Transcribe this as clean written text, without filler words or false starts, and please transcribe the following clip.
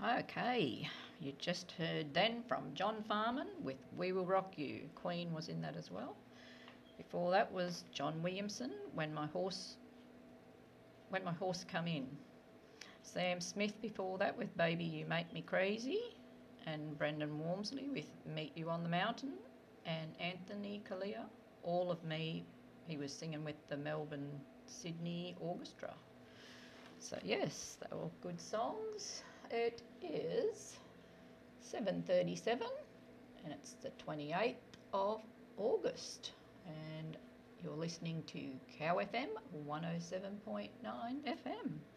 Okay, you just heard then from John Farman with We Will Rock You. Queen was in that as well. Before that was John Williamson, When My Horse Come In. Sam Smith before that with Baby You Make Me Crazy, and Brendan Walmsley with Meet You on the Mountain, and Anthony Kalia, All of Me. He was singing with the Melbourne Sydney Orchestra. So yes, they were all good songs. It is 7:37 and it's the 28th of August, and you're listening to Cow FM 107.9 FM.